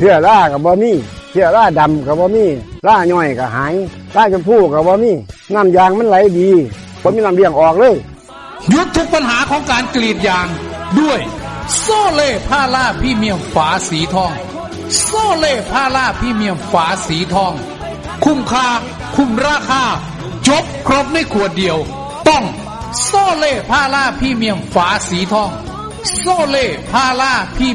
ชื้อราก็บ่มีเชื้อราดำก็บ่มีราย่อยก็หายราชมพูก็บ่มีน้ำยางมันไหลดีบ่มีน้ำเลี้ยงออกเลยหยุดทุกปัญหาของการกรีดยางด้วยโซเล่พาราพรีเมียมฝาสีทองโซเล่พาราพรีเมียมฝาสีทองคุ้มค่าคุ้มราคาจบครบในขวดเดียวต้องโซเล่พาราพรีเมียมฝาสีทองโซเล่พาราพรี